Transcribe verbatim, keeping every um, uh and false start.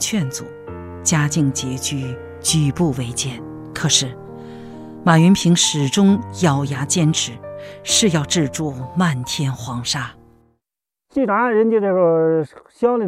劝阻，家境拮据，举步维艰。可是马云平始终咬牙坚持，是要制住漫天黄沙。 既然人家这个乡里